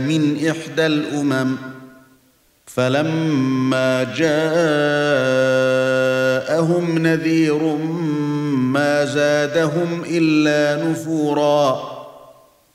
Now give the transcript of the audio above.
من إحدى الأمم فلما جاءهم نذير ما زادهم إلا نفورا